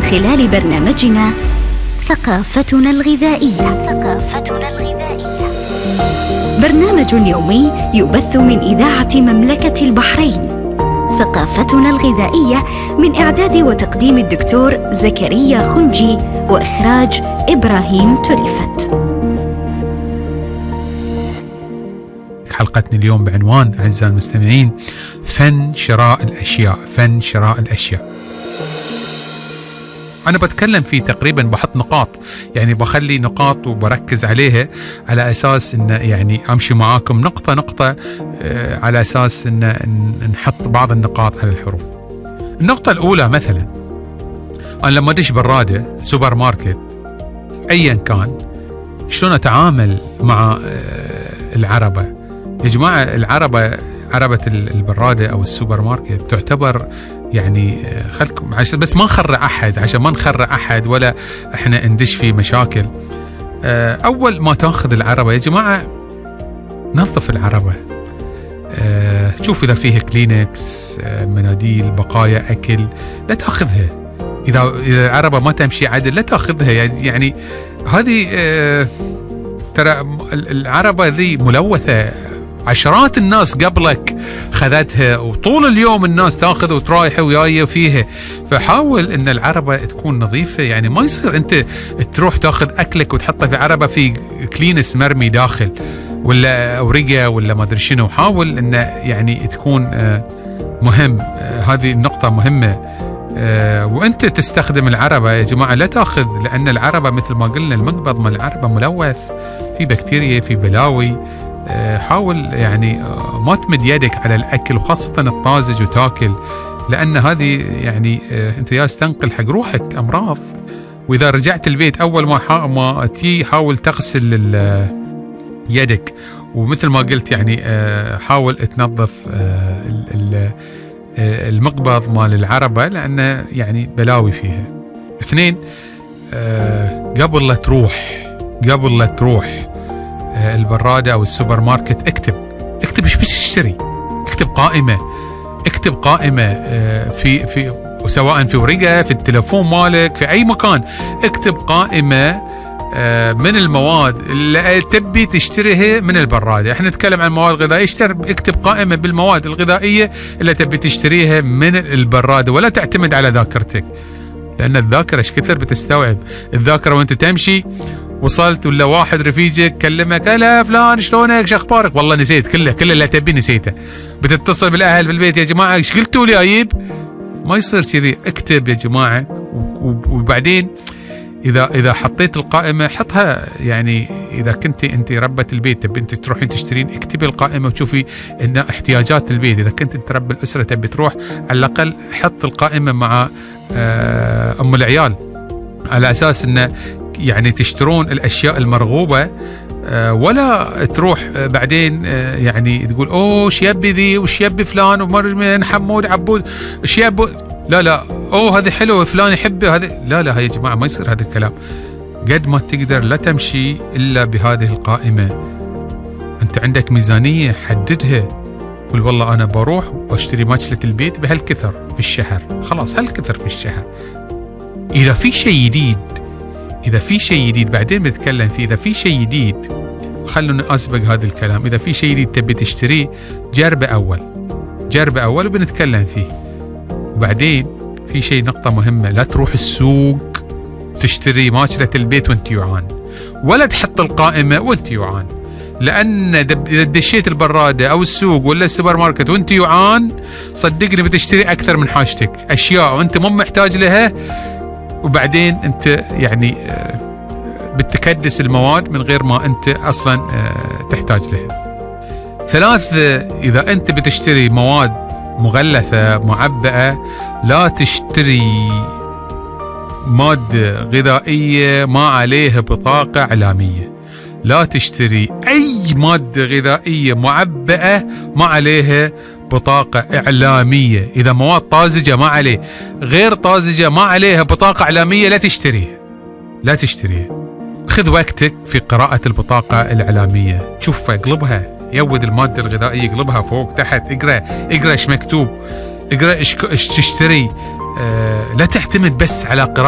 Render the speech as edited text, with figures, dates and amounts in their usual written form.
خلال برنامجنا ثقافتنا الغذائية. برنامج يومي يبث من إذاعة مملكة البحرين. ثقافتنا الغذائية من إعداد وتقديم الدكتور زكريا خنجي وإخراج إبراهيم تريفت. حلقتنا اليوم بعنوان أعزائي المستمعين فن شراء الأشياء. أنا بتكلم فيه تقريبا بحط نقاط، يعني بخلي نقاط وبركز عليها على أساس إن يعني أمشي معاكم نقطة على أساس إن نحط بعض النقاط على الحروف. النقطة الأولى مثلا أنا لما أدش برادة سوبر ماركت أيا كان شلون أتعامل مع العربة. يا جماعة عربة البرادة أو السوبر ماركت تعتبر يعني خلكم بس ما نخرع أحد، عشان ما نخرع أحد ولا إحنا ندش في مشاكل. أول ما تأخذ العربة يا جماعة نظف العربة، شوف إذا فيها كلينكس، مناديل، بقايا أكل لا تأخذها. إذا العربة ما تمشي عدل لا تأخذها. يعني هذه ترى العربة ذي ملوثة، عشرات الناس قبلك خذتها وطول اليوم الناس تاخذ وترايح ويايه فيها. فحاول ان العربة تكون نظيفة، يعني ما يصير انت تروح تاخذ اكلك وتحطه في عربة في كلينس مرمي داخل ولا اورقة ولا ما ادري شنو. حاول ان يعني تكون مهم، هذه النقطة مهمة. وانت تستخدم العربة يا جماعة لا تاخذ، لان العربة مثل ما قلنا المقبض مال العربة ملوث، في بكتيريا، في بلاوي. حاول يعني ما تمد يدك على الأكل وخاصة الطازج وتاكل، لأن هذه يعني أنت جالس تنقل حق روحك أمراض. وإذا رجعت البيت أول ما تي حاول تغسل يدك، ومثل ما قلت يعني حاول تنظف المقبض مال العربة لأن يعني بلاوي فيها. 2 قبل لا تروح البرادة أو السوبر ماركت اكتب ايش تشتري. اكتب قائمة في سواء في ورقة، في التلفون مالك، في أي مكان. اكتب قائمة من المواد اللي تبي تشتريها من البرادة. احنا نتكلم عن مواد غذائية، اكتب قائمة بالمواد الغذائية اللي تبي تشتريها من البرادة، ولا تعتمد على ذاكرتك، لأن الذاكرة ايش كثر بتستوعب. الذاكرة وانت تمشي وصلت ولا واحد رفيجك كلمك هلا فلان شلونك شو اخبارك، والله نسيت كله اللي تبي نسيته. بتتصل بالاهل في البيت يا جماعه ايش قلتوا لي اجيب؟ ما يصير كذي. اكتب يا جماعه. وبعدين اذا حطيت القائمه حطها، يعني اذا كنت انت ربة البيت تبي انت تروحين تشترين اكتبي القائمه وشوفي ان احتياجات البيت. اذا كنت انت رب الاسره تبي تروح على الاقل حط القائمه مع ام العيال، على اساس انه يعني تشترون الأشياء المرغوبة، ولا تروح بعدين يعني تقول أوه وش يبي ذي وش يبي فلان ومرجمين حمود عبود وش يبي. لا أوه هذا حلو فلان يحبه هذا. لا يا جماعة ما يصير هذا الكلام. قد ما تقدر لا تمشي إلا بهذه القائمة. أنت عندك ميزانية حددها، قل والله أنا بروح واشتري ماكلة البيت بهالكثر في الشهر، خلاص هالكثر في الشهر. إذا في شيء جديد بعدين بنتكلم فيه. إذا في شيء جديد خلونا أسبق هذا الكلام. إذا في شيء جديد تبي تشتريه جربه أول وبنتكلم فيه. وبعدين في شيء نقطة مهمة، لا تروح السوق تشتري ماكلة البيت وانت يوعان، ولا تحط القائمة وانت يوعان، لأن إذا دشيت البرادة أو السوق ولا السوبر ماركت وانت يوعان صدقني بتشتري أكثر من حاجتك، أشياء وانت مو محتاج لها، وبعدين انت يعني بتكدس المواد من غير ما انت اصلا تحتاج لها. 3 اذا انت بتشتري مواد مغلفة معبأة لا تشتري مادة غذائية ما عليها بطاقة إعلامية. لا تشتري اي مادة غذائية معبأة ما عليها بطاقة إعلامية. إذا مواد طازجة ما عليه، غير طازجة ما عليها بطاقة إعلامية لا تشتريها. خذ وقتك في قراءة البطاقة الإعلامية، شوفها اقلبها، يود المادة الغذائية اقلبها فوق تحت، اقرأ ايش مكتوب، اقرأ ايش تشتري. لا تعتمد بس على قراءة